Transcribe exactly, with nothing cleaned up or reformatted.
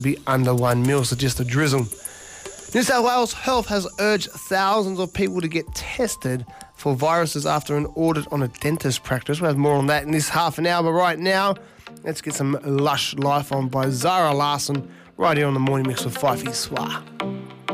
be under one mil, so just a drizzle. New South Wales Health has urged thousands of people to get tested for viruses after an audit on a dentist practice. We'll have more on that in this half an hour, but right now, let's get some Lush Life on by Zara Larson right here on the Morning Mix with Fifey Swa.